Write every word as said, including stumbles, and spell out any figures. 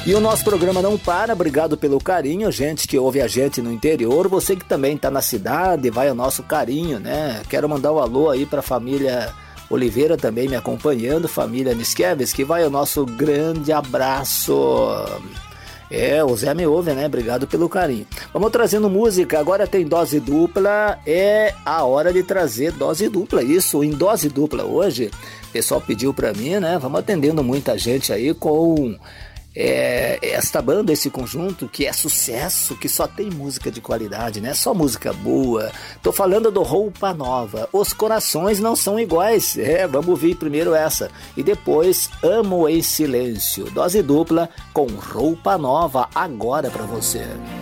E o nosso programa não para, obrigado pelo carinho, gente que ouve a gente no interior, você que também está na cidade, vai ao nosso carinho, né? Quero mandar um alô aí para a família Oliveira também me acompanhando, família Niskeves, que vai o nosso grande abraço. É, o Zé me ouve, né? Obrigado pelo carinho. Vamos trazendo música, agora tem dose dupla, é a hora de trazer dose dupla, isso, em dose dupla hoje, o pessoal pediu pra mim, né? Vamos atendendo muita gente aí com é, esta banda, esse conjunto que é sucesso, que só tem música de qualidade, né? Só música boa. Tô falando do Roupa Nova, Os Corações Não São Iguais. É, vamos ouvir primeiro essa e depois Amo em Silêncio. Dose dupla com Roupa Nova agora pra você.